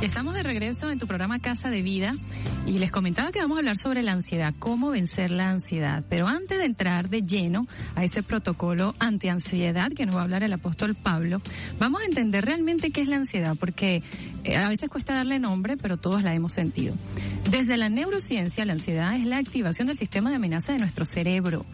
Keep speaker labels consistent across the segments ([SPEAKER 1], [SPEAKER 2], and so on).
[SPEAKER 1] Estamos de regreso en tu programa Casa de Vida y les comentaba que vamos a hablar sobre la ansiedad, cómo vencer la ansiedad. Pero antes de entrar de lleno a ese protocolo antiansiedad que nos va a hablar el apóstol Pablo, vamos a entender realmente qué es la ansiedad, porque a veces cuesta darle nombre, pero todos la hemos sentido. Desde la neurociencia, la ansiedad es la activación del sistema de amenaza de nuestro cerebro,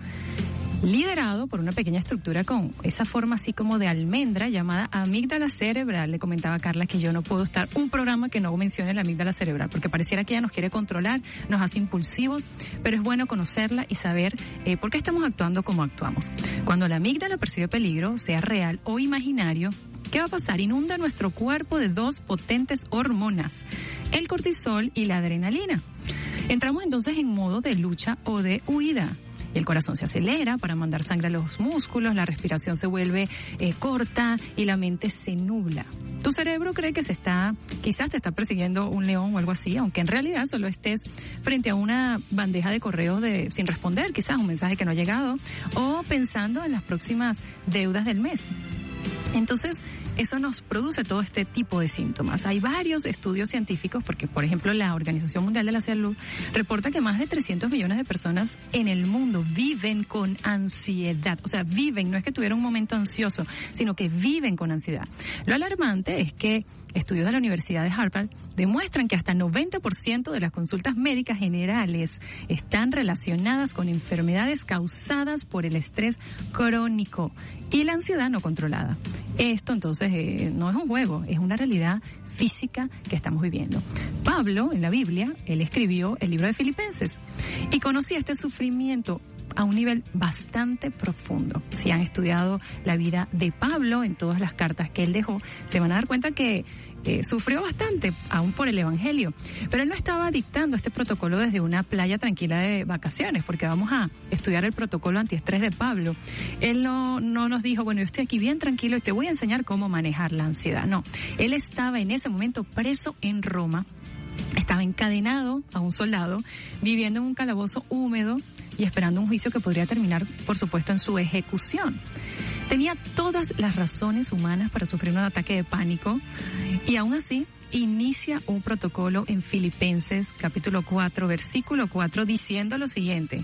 [SPEAKER 1] liderado por una pequeña estructura con esa forma así como de almendra llamada amígdala cerebral. Le comentaba a Carla que yo no puedo estar un programa que no mencione la amígdala cerebral, porque pareciera que ella nos quiere controlar, nos hace impulsivos, pero es bueno conocerla y saber por qué estamos actuando como actuamos. Cuando la amígdala percibe peligro, sea real o imaginario, ¿qué va a pasar? Inunda nuestro cuerpo de dos potentes hormonas, el cortisol y la adrenalina. Entramos entonces en modo de lucha o de huida. El corazón se acelera para mandar sangre a los músculos, la respiración se vuelve corta y la mente se nubla. Tu cerebro cree que quizás te está persiguiendo un león o algo así, aunque en realidad solo estés frente a una bandeja de correos sin responder, quizás un mensaje que no ha llegado, o pensando en las próximas deudas del mes. Entonces, eso nos produce todo este tipo de síntomas. Hay varios estudios científicos porque, por ejemplo, la Organización Mundial de la Salud reporta que más de 300 millones de personas en el mundo viven con ansiedad. O sea, viven, no es que tuvieron un momento ansioso, sino que viven con ansiedad. Lo alarmante es que estudios de la Universidad de Harvard demuestran que hasta 90% de las consultas médicas generales están relacionadas con enfermedades causadas por el estrés crónico y la ansiedad no controlada. Esto entonces no es un juego, es una realidad física que estamos viviendo. Pablo, en la Biblia, él escribió el libro de Filipenses y conocía este sufrimiento a un nivel bastante profundo. Si han estudiado la vida de Pablo en todas las cartas que él dejó, se van a dar cuenta que sufrió bastante, aún por el Evangelio. Pero él no estaba dictando este protocolo desde una playa tranquila de vacaciones, porque vamos a estudiar el protocolo antiestrés de Pablo. Él no nos dijo, bueno, yo estoy aquí bien tranquilo y te voy a enseñar cómo manejar la ansiedad. No, él estaba en ese momento preso en Roma, estaba encadenado a un soldado, viviendo en un calabozo húmedo y esperando un juicio que podría terminar, por supuesto, en su ejecución. Tenía todas las razones humanas para sufrir un ataque de pánico y aún así inicia un protocolo en Filipenses capítulo 4, versículo 4, diciendo lo siguiente: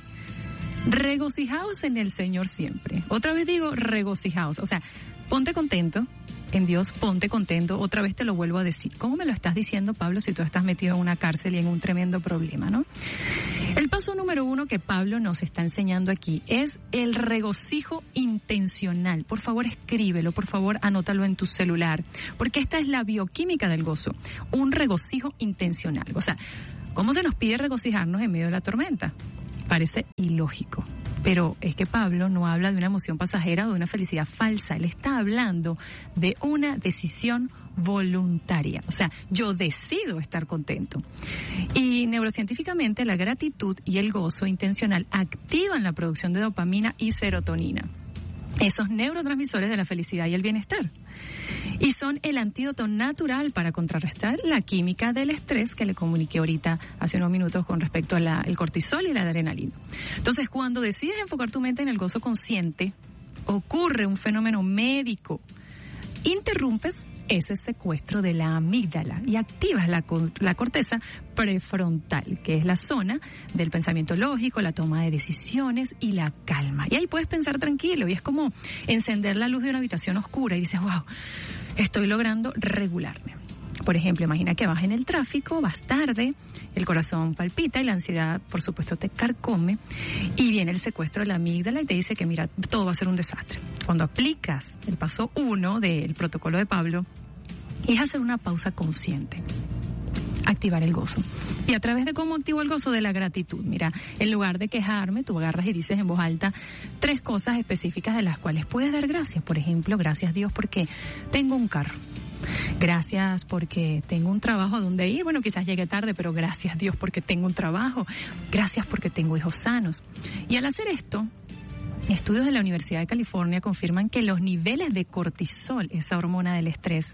[SPEAKER 1] regocijaos en el Señor siempre. Otra vez digo, regocijaos. O sea, ponte contento en Dios, ponte contento. Otra vez te lo vuelvo a decir. ¿Cómo me lo estás diciendo, Pablo, si tú estás metido en una cárcel y en un tremendo problema, no? El paso número 1 que Pablo nos está enseñando aquí es el regocijo intencional. Por favor, escríbelo, por favor, anótalo en tu celular, porque esta es la bioquímica del gozo, un regocijo intencional. O sea, ¿cómo se nos pide regocijarnos en medio de la tormenta? Parece ilógico, pero es que Pablo no habla de una emoción pasajera o de una felicidad falsa. Él está hablando de una decisión voluntaria. O sea, yo decido estar contento. Y neurocientíficamente la gratitud y el gozo intencional activan la producción de dopamina y serotonina, esos neurotransmisores de la felicidad y el bienestar. Y son el antídoto natural para contrarrestar la química del estrés que le comuniqué ahorita hace unos minutos con respecto al cortisol y la adrenalina. Entonces, cuando decides enfocar tu mente en el gozo consciente, ocurre un fenómeno médico. Interrumpes ese secuestro de la amígdala y activas la corteza prefrontal, que es la zona del pensamiento lógico, la toma de decisiones y la calma. Y ahí puedes pensar tranquilo y es como encender la luz de una habitación oscura y dices, wow, estoy logrando regularme. Por ejemplo, imagina que vas en el tráfico, vas tarde, el corazón palpita y la ansiedad, por supuesto, te carcome y viene el secuestro de la amígdala y te dice que mira, todo va a ser un desastre. Cuando aplicas el paso 1 del protocolo de Pablo, es hacer una pausa consciente, activar el gozo. Y a través de cómo activo el gozo, de la gratitud. Mira, en lugar de quejarme, tú agarras y dices en voz alta 3 cosas específicas de las cuales puedes dar gracias. Por ejemplo, gracias Dios porque tengo un carro. Gracias porque tengo un trabajo a donde ir. Bueno, quizás llegue tarde, pero gracias Dios porque tengo un trabajo. Gracias porque tengo hijos sanos. Y al hacer esto, estudios de la Universidad de California confirman que los niveles de cortisol, esa hormona del estrés,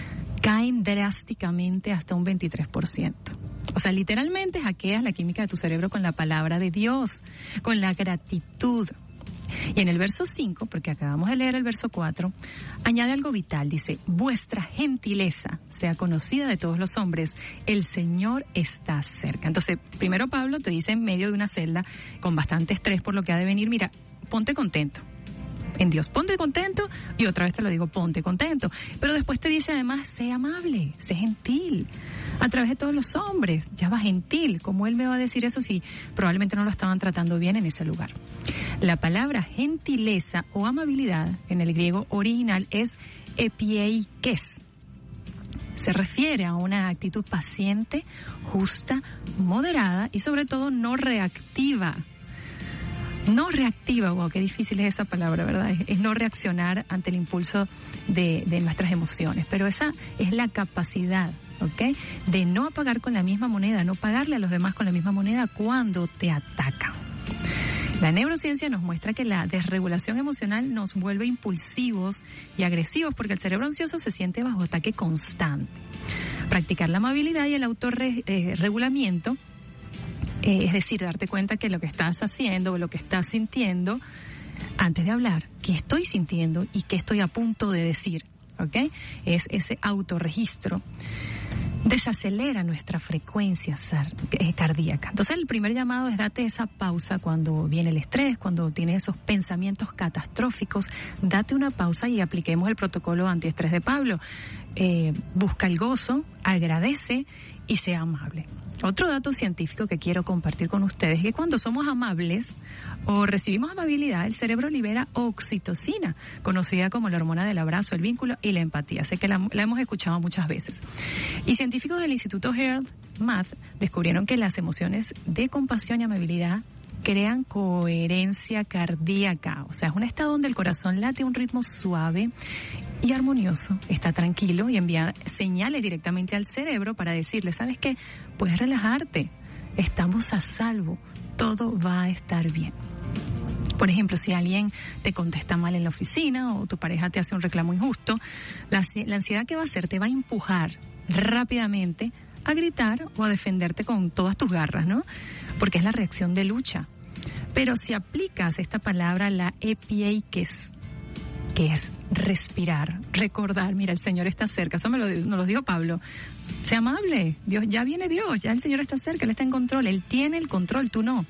[SPEAKER 1] caen drásticamente hasta un 23%. O sea, literalmente hackeas la química de tu cerebro con la palabra de Dios, con la gratitud. Y en el verso 5, porque acabamos de leer el verso 4, añade algo vital, dice, vuestra gentileza sea conocida de todos los hombres, el Señor está cerca. Entonces, primero Pablo te dice en medio de una celda con bastante estrés por lo que ha de venir, mira, ponte contento. En Dios, ponte contento, y otra vez te lo digo, ponte contento. Pero después te dice además, sé amable, sé gentil, a través de todos los hombres, ya va gentil. ¿Cómo él me va a decir eso si probablemente no lo estaban tratando bien en ese lugar? La palabra gentileza o amabilidad en el griego original es epieikes. Se refiere a una actitud paciente, justa, moderada y sobre todo no reactiva. No reactiva, wow, qué difícil es esa palabra, ¿verdad? Es no reaccionar ante el impulso de nuestras emociones. Pero esa es la capacidad, ¿ok? De no pagar con la misma moneda, no pagarle a los demás con la misma moneda cuando te atacan. La neurociencia nos muestra que la desregulación emocional nos vuelve impulsivos y agresivos porque el cerebro ansioso se siente bajo ataque constante. Practicar la amabilidad y el autorregulamiento, es decir, darte cuenta que lo que estás haciendo o lo que estás sintiendo, antes de hablar, qué estoy sintiendo y qué estoy a punto de decir, ¿ok? Es ese autorregistro. Desacelera nuestra frecuencia cardíaca. Entonces el primer llamado es date esa pausa cuando viene el estrés, cuando tienes esos pensamientos catastróficos, date una pausa y apliquemos el protocolo antiestrés de Pablo. Busca el gozo, agradece y sea amable. Otro dato científico que quiero compartir con ustedes es que cuando somos amables o recibimos amabilidad, el cerebro libera oxitocina, conocida como la hormona del abrazo, el vínculo y la empatía. Sé que la hemos escuchado muchas veces. Y científicos del Instituto HeartMath descubrieron que las emociones de compasión y amabilidad crean coherencia cardíaca. O sea, es un estado donde el corazón late a un ritmo suave y armonioso, está tranquilo y envía señales directamente al cerebro para decirle, ¿sabes qué? Puedes relajarte, estamos a salvo, todo va a estar bien. Por ejemplo, si alguien te contesta mal en la oficina o tu pareja te hace un reclamo injusto, la ansiedad que va a hacer te va a empujar rápidamente a gritar o a defenderte con todas tus garras, ¿no? Porque es la reacción de lucha. Pero si aplicas esta palabra, la epieikes, que es respirar, recordar, mira, el Señor está cerca, eso nos lo dijo Pablo, sé amable, Dios, ya viene Dios, ya el Señor está cerca, Él está en control, Él tiene el control, tú no.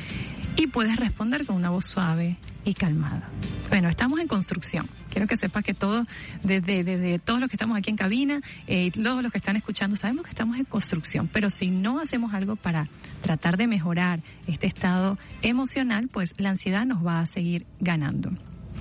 [SPEAKER 1] Y puedes responder con una voz suave y calmada. Bueno, estamos en construcción. Quiero que sepas que todos, desde todos los que estamos aquí en cabina, todos los que están escuchando, sabemos que estamos en construcción. Pero si no hacemos algo para tratar de mejorar este estado emocional, pues la ansiedad nos va a seguir ganando.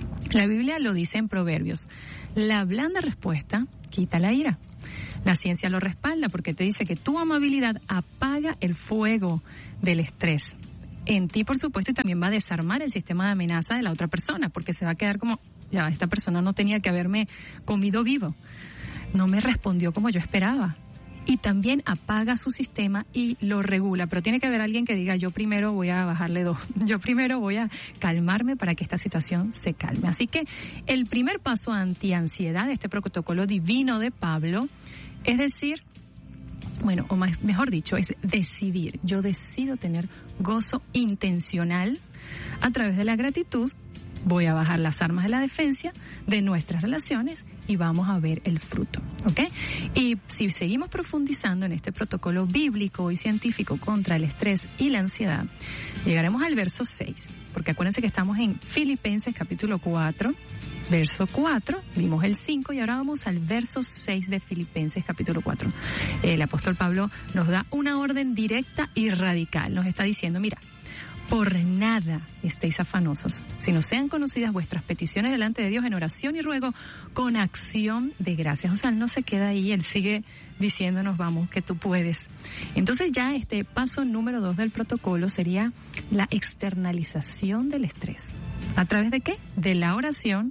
[SPEAKER 1] La Biblia lo dice en Proverbios. La blanda respuesta quita la ira. La ciencia lo respalda porque te dice que tu amabilidad apaga el fuego del estrés en ti, por supuesto, y también va a desarmar el sistema de amenaza de la otra persona, porque se va a quedar como, ya, esta persona no tenía que haberme comido vivo, no me respondió como yo esperaba. Y también apaga su sistema y lo regula, pero tiene que haber alguien que diga, yo primero voy a bajarle 2, yo primero voy a calmarme para que esta situación se calme. Así que el primer paso anti-ansiedad de este protocolo divino de Pablo, es decir, bueno, o mejor dicho, es decidir. Yo decido tener gozo intencional a través de la gratitud. Voy a bajar las armas de la defensa de nuestras relaciones y vamos a ver el fruto, ¿ok? Y si seguimos profundizando en este protocolo bíblico y científico contra el estrés y la ansiedad, llegaremos al verso 6, porque acuérdense que estamos en Filipenses capítulo 4, verso 4, vimos el 5 y ahora vamos al verso 6 de Filipenses capítulo 4. El apóstol Pablo nos da una orden directa y radical, nos está diciendo, mira, por nada estéis afanosos, sino sean conocidas vuestras peticiones delante de Dios en oración y ruego con acción de gracias. O sea, él no se queda ahí, él sigue diciéndonos, vamos, que tú puedes. Entonces ya este paso número 2 del protocolo sería la externalización del estrés. ¿A través de qué? De la oración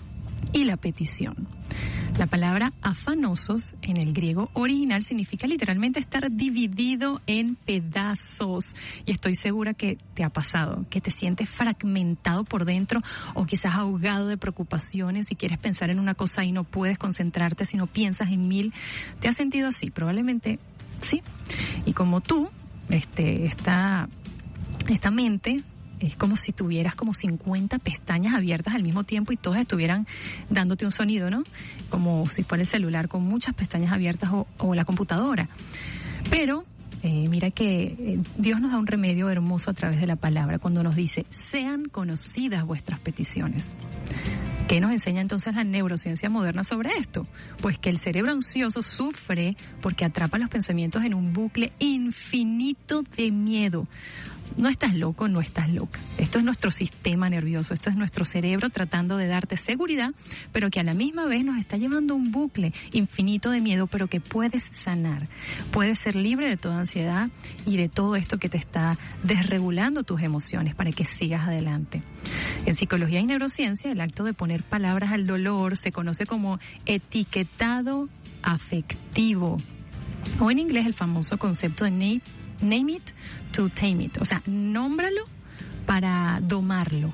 [SPEAKER 1] y la petición. La palabra afanosos en el griego original significa literalmente estar dividido en pedazos. Y estoy segura que te ha pasado, que te sientes fragmentado por dentro o quizás ahogado de preocupaciones y quieres pensar en una cosa y no puedes concentrarte, sino piensas en 1000. ¿Te has sentido así? Probablemente sí. Y como tú, esta mente es como si tuvieras como 50 pestañas abiertas al mismo tiempo y todas estuvieran dándote un sonido, ¿no? Como si fuera el celular con muchas pestañas abiertas o la computadora. Pero mira que Dios nos da un remedio hermoso a través de la palabra cuando nos dice, sean conocidas vuestras peticiones. ¿Qué nos enseña entonces la neurociencia moderna sobre esto? Pues que el cerebro ansioso sufre porque atrapa los pensamientos en un bucle infinito de miedo. No estás loco, no estás loca. Esto es nuestro sistema nervioso, esto es nuestro cerebro tratando de darte seguridad, pero que a la misma vez nos está llevando a un bucle infinito de miedo, pero que puedes sanar. Puedes ser libre de toda ansiedad y de todo esto que te está desregulando tus emociones para que sigas adelante. En psicología y neurociencia, el acto de poner palabras al dolor se conoce como etiquetado afectivo, o en inglés el famoso concepto de name it to tame it, o sea, nómbralo para domarlo.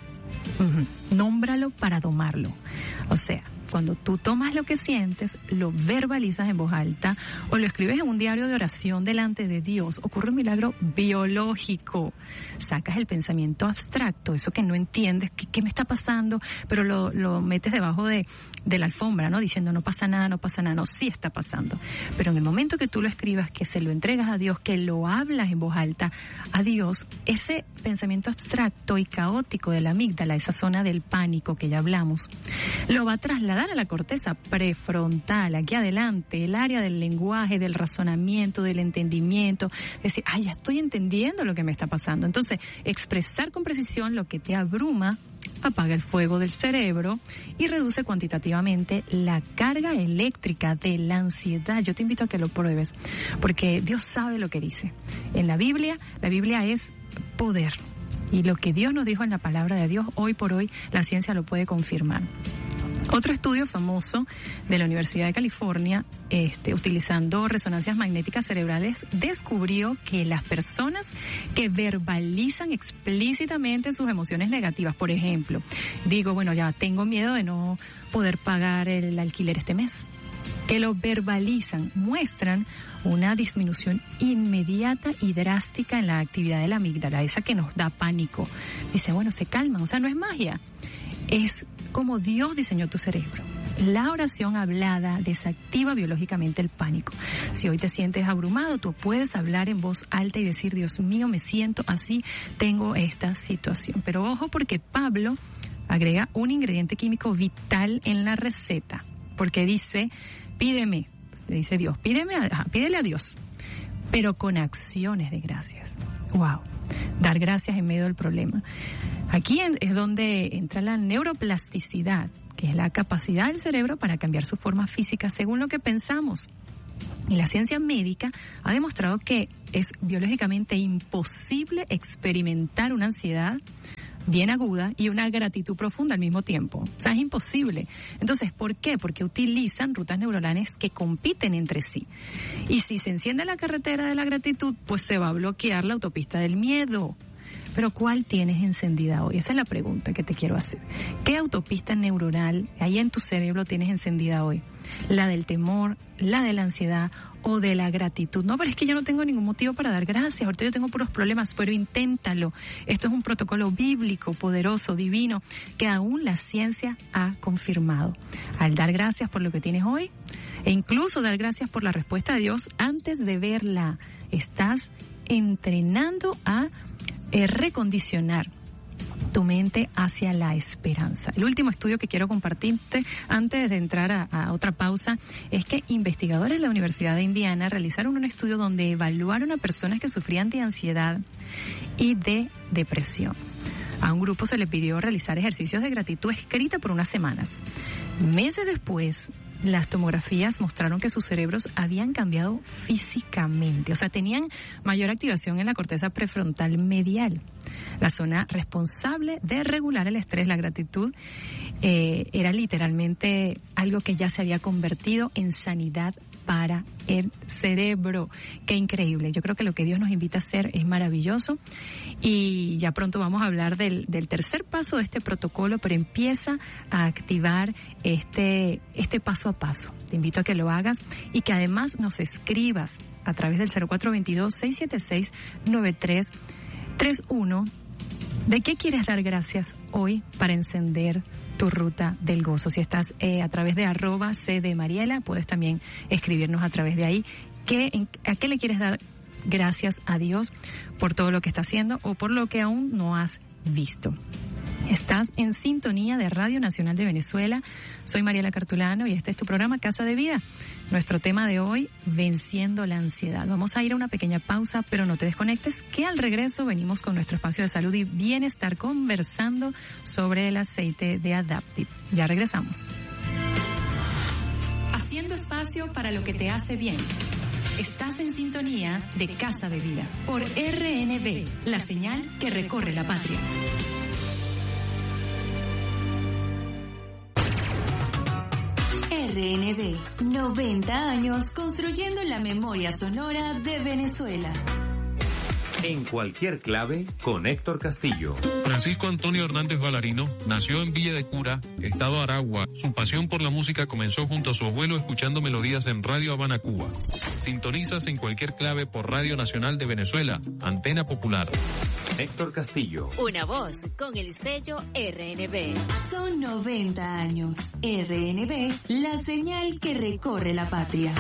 [SPEAKER 1] Nómbralo para domarlo. O sea, cuando tú tomas lo que sientes, lo verbalizas en voz alta o lo escribes en un diario de oración delante de Dios, ocurre un milagro biológico. Sacas el pensamiento abstracto, eso que no entiendes, ¿qué me está pasando? Pero lo metes debajo de la alfombra, ¿no? Diciendo no pasa nada, no, sí está pasando. Pero en el momento que tú lo escribas, que se lo entregas a Dios, que lo hablas en voz alta a Dios, ese pensamiento abstracto y caótico de la amígdala, esa zona del pánico que ya hablamos, lo va a trasladar a la corteza prefrontal, aquí adelante, el área del lenguaje, del razonamiento, del entendimiento, decir, ya estoy entendiendo lo que me está pasando. Entonces, expresar con precisión lo que te abruma apaga el fuego del cerebro y reduce cuantitativamente la carga eléctrica de la ansiedad. Yo te invito a que lo pruebes, porque Dios sabe lo que dice. En la Biblia es poder. Y lo que Dios nos dijo en la palabra de Dios, hoy por hoy, la ciencia lo puede confirmar. Otro estudio famoso de la Universidad de California, utilizando resonancias magnéticas cerebrales, descubrió que las personas que verbalizan explícitamente sus emociones negativas, por ejemplo, ya tengo miedo de no poder pagar el alquiler este mes, que lo verbalizan, muestran una disminución inmediata y drástica en la actividad de la amígdala, esa que nos da pánico. Dice, se calman, o sea, no es magia, es como Dios diseñó tu cerebro. La oración hablada desactiva biológicamente el pánico. Si hoy te sientes abrumado, tú puedes hablar en voz alta y decir, Dios mío, me siento así, tengo esta situación. Pero ojo, porque Pablo agrega un ingrediente químico vital en la receta, porque dice, pídeme, le dice Dios, pídele a Dios, pero con acciones de gracias. Wow, dar gracias en medio del problema. Aquí es donde entra la neuroplasticidad, que es la capacidad del cerebro para cambiar su forma física según lo que pensamos. Y la ciencia médica ha demostrado que es biológicamente imposible experimentar una ansiedad bien aguda y una gratitud profunda al mismo tiempo. O sea, es imposible. Entonces, ¿por qué? Porque utilizan rutas neuronales que compiten entre sí. Y si se enciende la carretera de la gratitud, pues se va a bloquear la autopista del miedo. Pero ¿cuál tienes encendida hoy? Esa es la pregunta que te quiero hacer. ¿Qué autopista neuronal ahí en tu cerebro tienes encendida hoy? ¿La del temor, la de la ansiedad o de la gratitud? No, pero es que yo no tengo ningún motivo para dar gracias. Ahorita yo tengo puros problemas, pero inténtalo. Esto es un protocolo bíblico, poderoso, divino, que aún la ciencia ha confirmado. Al dar gracias por lo que tienes hoy, e incluso dar gracias por la respuesta de Dios antes de verla, estás entrenando a recondicionar tu mente hacia la esperanza. El último estudio que quiero compartirte antes de entrar a otra pausa es que investigadores de la Universidad de Indiana realizaron un estudio donde evaluaron a personas que sufrían de ansiedad y de depresión. A un grupo se le pidió realizar ejercicios de gratitud escrita por unas semanas. Meses después, las tomografías mostraron que sus cerebros habían cambiado físicamente, o sea, tenían mayor activación en la corteza prefrontal medial, la zona responsable de regular el estrés. La gratitud era literalmente algo que ya se había convertido en sanidad para el cerebro. Qué increíble. Yo creo que lo que Dios nos invita a hacer es maravilloso y ya pronto vamos a hablar del tercer paso de este protocolo, pero empieza a activar este paso a paso. Te invito a que lo hagas y que además nos escribas a través del 0422-676-9331 ¿De qué quieres dar gracias hoy para encender tu ruta del gozo? Si estás a través de @cdmariela, puedes también escribirnos a través de ahí. ¿A qué le quieres dar gracias a Dios por todo lo que está haciendo o por lo que aún no has visto? Estás en sintonía de Radio Nacional de Venezuela. Soy Mariela Cartulano y este es tu programa Casa de Vida. Nuestro tema de hoy, venciendo la ansiedad. Vamos a ir a una pequeña pausa, pero no te desconectes, que al regreso venimos con nuestro espacio de salud y bienestar conversando sobre el aceite de Adaptive. Ya regresamos. Haciendo espacio para lo que te hace bien. Estás en sintonía de Casa de Vida por RNB, la señal que recorre la patria. RNB, 90 años construyendo la memoria sonora de Venezuela.
[SPEAKER 2] En cualquier clave, con Héctor Castillo.
[SPEAKER 3] Francisco Antonio Hernández Valarino nació en Villa de Cura, estado Aragua. Su pasión por la música comenzó junto a su abuelo escuchando melodías en Radio Habana, Cuba. Sintonizas en cualquier clave por Radio Nacional de Venezuela, Antena Popular.
[SPEAKER 2] Héctor Castillo.
[SPEAKER 4] Una voz con el sello RNB.
[SPEAKER 1] Son 90 años. RNB, la señal que recorre la patria.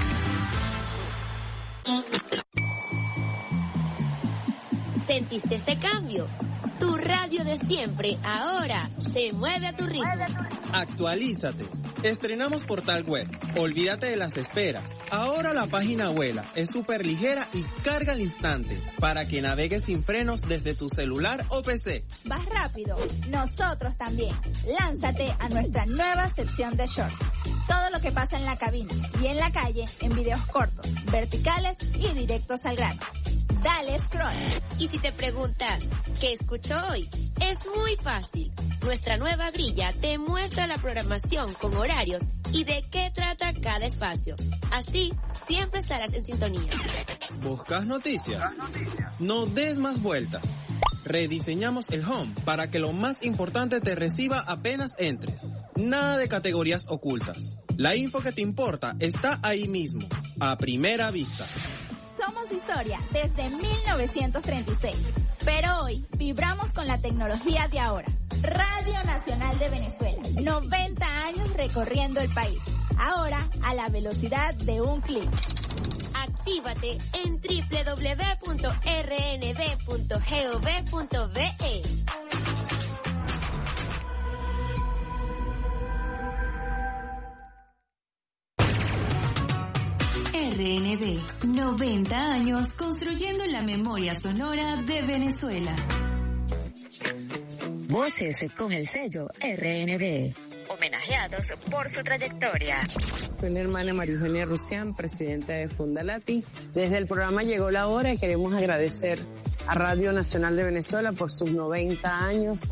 [SPEAKER 4] ¿Sentiste ese cambio? Tu radio de siempre ahora se mueve a tu ritmo.
[SPEAKER 5] Actualízate. Estrenamos portal web. Olvídate de las esperas. Ahora la página vuela, es súper ligera y carga al instante para que navegues sin frenos desde tu celular o PC.
[SPEAKER 6] Vas rápido, nosotros también. Lánzate a nuestra nueva sección de shorts. Todo lo que pasa en la cabina y en la calle en videos cortos, verticales y directos al grano. Dale scroll.
[SPEAKER 4] Y si te preguntas, ¿qué escucho hoy? Es muy fácil. Nuestra nueva grilla te muestra la programación con horarios y de qué trata cada espacio. Así, siempre estarás en sintonía.
[SPEAKER 5] ¿Buscas noticias? No des más vueltas. Rediseñamos el home para que lo más importante te reciba apenas entres. Nada de categorías ocultas. La info que te importa está ahí mismo, a primera vista.
[SPEAKER 6] Somos historia desde 1936, pero hoy vibramos con la tecnología de ahora. Radio Nacional de Venezuela, 90 años recorriendo el país, ahora a la velocidad de un clic.
[SPEAKER 4] Actívate en www.rnb.gov.be.
[SPEAKER 1] RNB, 90 años construyendo la memoria sonora de Venezuela.
[SPEAKER 7] Voces con el sello RNB, homenajeados por su trayectoria.
[SPEAKER 8] Soy la hermana María Eugenia Rusián, presidenta de Fundalati. Desde el programa Llegó la Hora y queremos agradecer a Radio Nacional de Venezuela por sus 90 años.